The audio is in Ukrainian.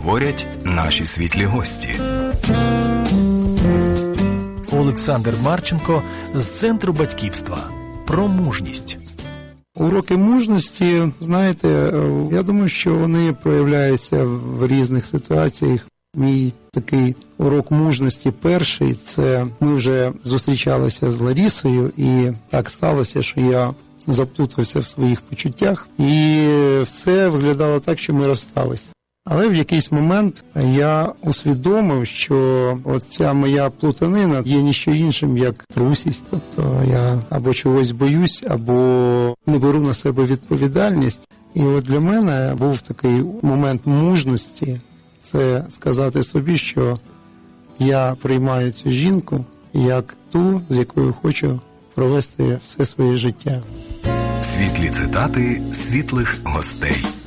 говорять наші світлі гості. Олександр Марченко з Центру батьківства. Про мужність. Уроки мужності, знаєте, я думаю, що вони проявляються в різних ситуаціях. Мій такий урок мужності перший, це ми вже зустрічалися з Ларісою, і так сталося, що я заплутався в своїх почуттях, і все виглядало так, що ми розстались. Але в якийсь момент я усвідомив, що оця моя плутанина є ніщо іншим, як трусість. Тобто я або чогось боюсь, або не беру на себе відповідальність. І от для мене був такий момент мужності, це сказати собі, що я приймаю цю жінку як ту, з якою хочу провести все своє життя. Світлі цитати світлих гостей.